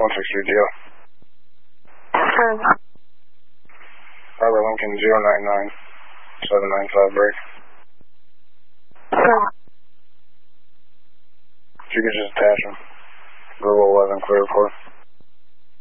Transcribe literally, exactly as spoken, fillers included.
one six three deal. Sure. Bravo Lincoln zero nine nine seven nine five break. Sure. If you could just attach him. Google eleven clear report.